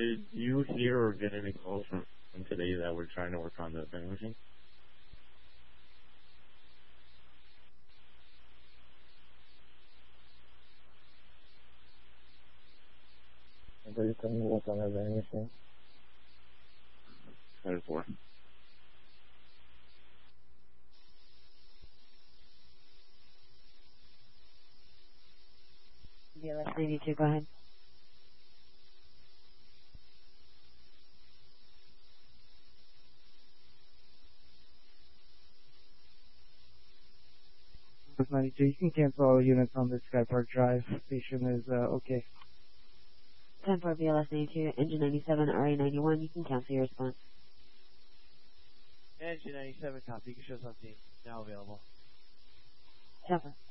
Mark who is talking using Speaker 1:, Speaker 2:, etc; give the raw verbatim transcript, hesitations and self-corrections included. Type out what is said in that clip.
Speaker 1: did you hear or get any calls from, from today that we're trying to work on the vending machine? Anybody coming to work on the vending machine? Code four.
Speaker 2: B L S ninety-two, go ahead.
Speaker 3: ninety-two, you can cancel all units on the Sky Park Drive. Station is uh, okay.
Speaker 2: ten four B L S ninety-two, engine ninety-seven, R A ninety-one, you can cancel your response.
Speaker 4: Engine ninety-seven, copy. You can show us on scene. Now available.
Speaker 2: ten four.